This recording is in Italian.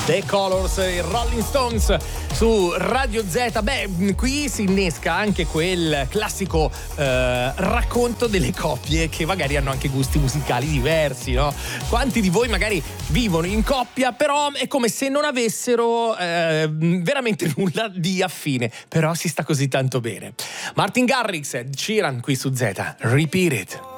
The Colors e Rolling Stones su Radio Z. Beh, qui si innesca anche quel classico racconto delle coppie che magari hanno anche gusti musicali diversi, no? Quanti di voi magari vivono in coppia, però è come se non avessero veramente nulla di affine, però si sta così tanto bene. Martin Garrix, Ed Sheeran qui su Z. Repeat It.